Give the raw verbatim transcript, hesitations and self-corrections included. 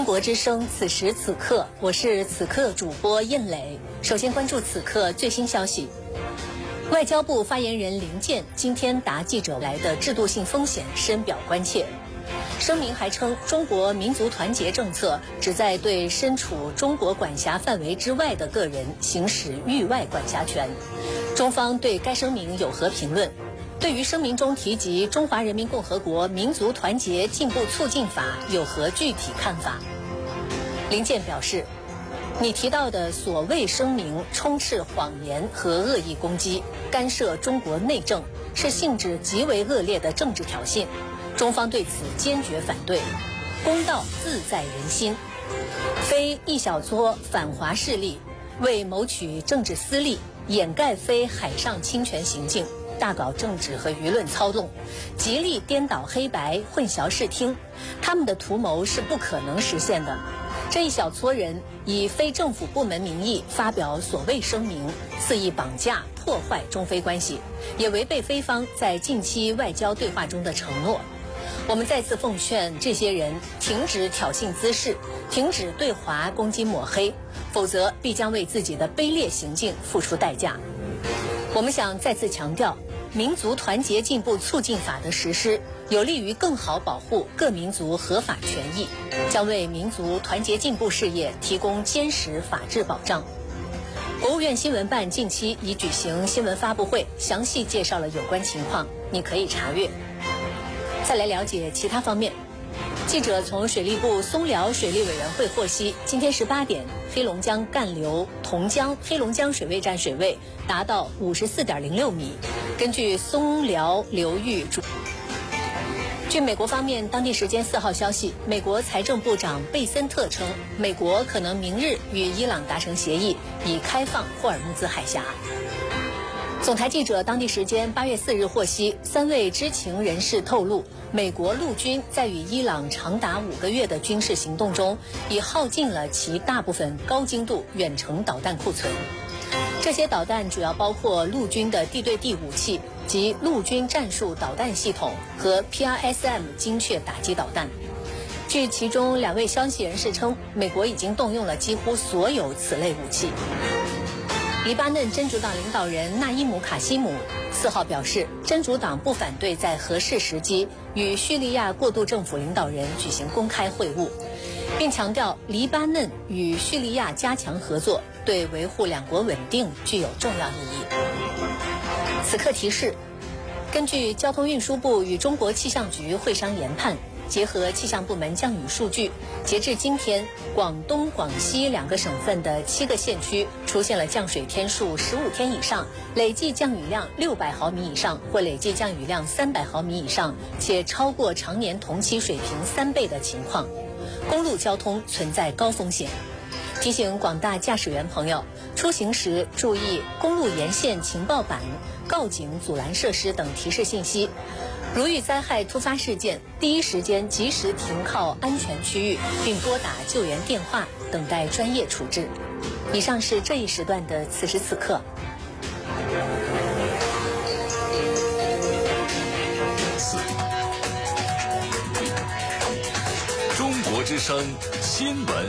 中国之声，此时此刻，我是此刻主播印磊。首先关注此刻最新消息。外交部发言人林健今天答记者来的制度性风险深表关切。声明还称，中国民族团结政策旨在对身处中国管辖范围之外的个人行使域外管辖权。中方对该声明有何评论？对于声明中提及《中华人民共和国民族团结进步促进法》有何具体看法？林健表示，你提到的所谓声明充斥谎言和恶意攻击，干涉中国内政，是性质极为恶劣的政治挑衅。中方对此坚决反对。公道自在人心，非一小撮反华势力为谋取政治私利，掩盖非海上侵权行径，大搞政治和舆论操纵，极力颠倒黑白，混淆视听，他们的图谋是不可能实现的。这一小撮人以非政府部门名义发表所谓声明，肆意绑架破坏中非关系，也违背非方在近期外交对话中的承诺。我们再次奉劝这些人停止挑衅滋事，停止对华攻击抹黑，否则必将为自己的卑劣行径付出代价。我们想再次强调，民族团结进步促进法的实施有利于更好保护各民族合法权益，将为民族团结进步事业提供坚实法治保障。国务院新闻办近期已举行新闻发布会，详细介绍了有关情况，你可以查阅。再来了解其他方面。记者从水利部松辽水利委员会获悉，今天十八点，黑龙江干流同江黑龙江水位站水位达到五十四点零六米。根据松辽流域主，据美国方面当地时间四号消息，美国财政部长贝森特称，美国可能明日与伊朗达成协议，以开放霍尔木兹海峡。总台记者当地时间八月四日获悉，三位知情人士透露，美国陆军在与伊朗长达五个月的军事行动中，已耗尽了其大部分高精度远程导弹库存。这些导弹主要包括陆军的地对地武器及陆军战术导弹系统和 P R S M 精确打击导弹。据其中两位消息人士称，美国已经动用了几乎所有此类武器。黎巴嫩真主党领导人纳伊姆卡西姆四号表示，真主党不反对在合适时机与叙利亚过渡政府领导人举行公开会晤，并强调黎巴嫩与叙利亚加强合作对维护两国稳定具有重要意义。此刻提示，根据交通运输部与中国气象局会商研判，结合气象部门降雨数据，截至今天，广东、广西两个省份的七个县区出现了降水天数十五天以上，累计降雨量六百毫米以上，或累计降雨量三百毫米以上，且超过常年同期水平三倍的情况。公路交通存在高风险。提醒广大驾驶员朋友，出行时注意公路沿线情报板、告警阻拦设施等提示信息。如遇灾害突发事件，第一时间及时停靠安全区域，并拨打救援电话，等待专业处置。以上是这一时段的此时此刻。 中国之声新闻